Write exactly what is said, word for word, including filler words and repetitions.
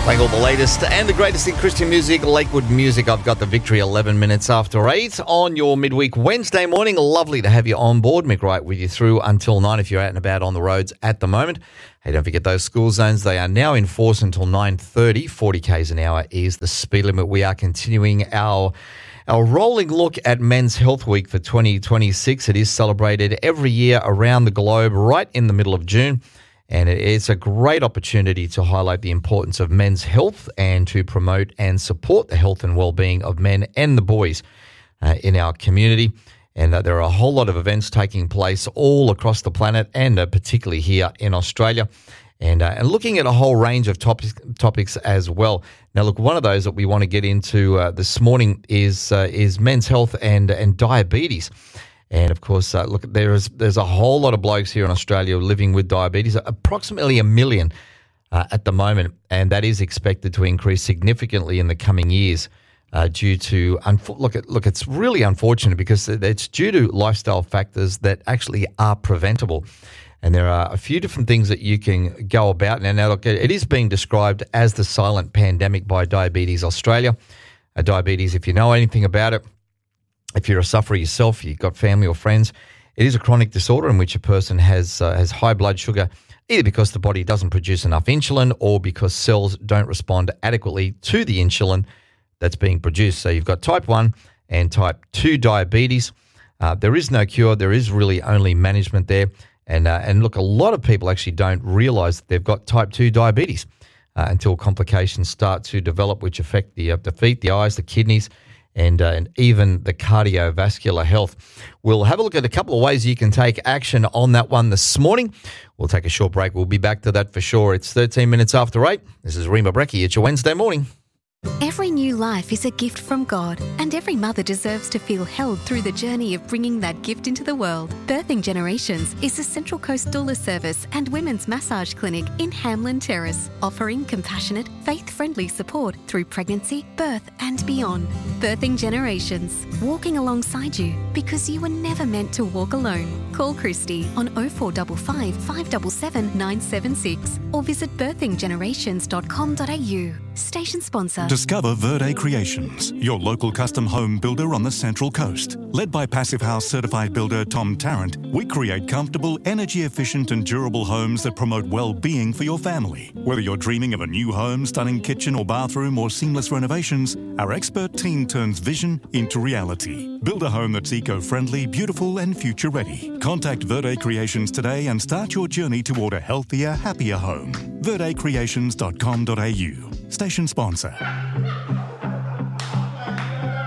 Playing all the latest and the greatest in Christian music, Lakewood Music. I've got the victory eleven minutes after eight on your midweek Wednesday morning. Lovely to have you on board. Mick Wright with you through until nine if you're out and about on the roads at the moment. Hey, don't forget those school zones. They are now in force until nine thirty. forty kays an hour is the speed limit. We are continuing our Our rolling look at Men's Health Week for twenty twenty-six. It is celebrated every year around the globe right in the middle of June. And it's a great opportunity to highlight the importance of men's health and to promote and support the health and well-being of men and the boys uh, in our community. And uh, there are a whole lot of events taking place all across the planet and uh, particularly here in Australia. And, uh, and looking at a whole range of topics, topics as well. Now, look, one of those that we want to get into uh, this morning is uh, is men's health and and diabetes. And, of course, uh, look, there is there's a whole lot of blokes here in Australia living with diabetes, approximately a million uh, at the moment, and that is expected to increase significantly in the coming years uh, due to, unfo- look, look, it's really unfortunate because it's due to lifestyle factors that actually are preventable. And there are a few different things that you can go about. Now, now look, it is being described as the silent pandemic by Diabetes Australia. Uh, diabetes, if you know anything about it, if you're a sufferer yourself, you've got family or friends, it is a chronic disorder in which a person has uh, has high blood sugar, either because the body doesn't produce enough insulin or because cells don't respond adequately to the insulin that's being produced. So you've got type one and type two diabetes. Uh, there is no cure. There is really only management there. And uh, and look, a lot of people actually don't realise that they've got type two diabetes uh, until complications start to develop, which affect the, uh, the feet, the eyes, the kidneys, and, uh, and even the cardiovascular health. We'll have a look at a couple of ways you can take action on that one this morning. We'll take a short break. We'll be back to that for sure. It's thirteen minutes after eight. This is Rima Brecky. It's your Wednesday morning. Every new life is a gift from God, and every mother deserves to feel held through the journey of bringing that gift into the world. Birthing Generations is a Central Coast doula service and women's massage clinic in Hamlin Terrace, offering compassionate, faith-friendly support through pregnancy, birth and beyond. Birthing Generations, walking alongside you because you were never meant to walk alone. Call Christy on oh four five five, five seven seven, nine seven six or visit birthing generations dot com dot a u. Station sponsor. Discover Verde Creations, your local custom home builder on the Central Coast. Led by Passive House certified builder Tom Tarrant, we create comfortable, energy-efficient and durable homes that promote well-being for your family. Whether you're dreaming of a new home, stunning kitchen or bathroom or seamless renovations, our expert team turns vision into reality. Build a home that's eco-friendly, beautiful and future-ready. Contact Verde Creations today and start your journey toward a healthier, happier home. verde creations dot com dot a u. Station sponsor.